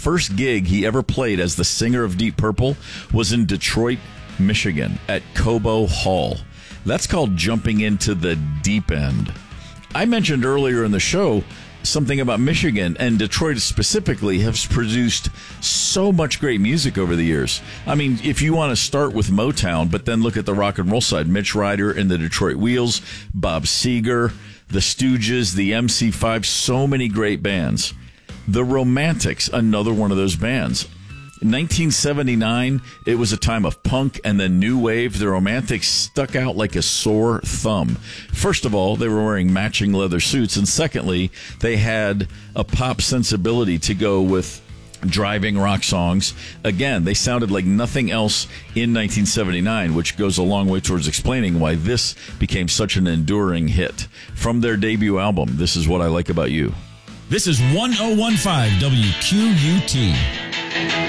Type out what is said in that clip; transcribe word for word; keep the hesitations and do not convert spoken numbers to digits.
first gig he ever played as the singer of Deep Purple was in Detroit, Michigan, at Cobo Hall. That's called jumping into the deep end. I mentioned earlier in the show something about Michigan, and Detroit specifically has produced so much great music over the years. I mean, if you want to start with Motown, but then look at the rock and roll side, Mitch Ryder and the Detroit Wheels, Bob Seger, the Stooges, the M C five, so many great bands. The Romantics, another one of those bands. In nineteen seventy-nine, it was a time of punk and then new wave. The Romantics stuck out like a sore thumb. First of all, they were wearing matching leather suits, and secondly, they had a pop sensibility to go with driving rock songs. Again, they sounded like nothing else in nineteen seventy-nine, which goes a long way towards explaining why this became such an enduring hit. From their debut album, This Is What I Like About You. This is one oh one point five W Q U T.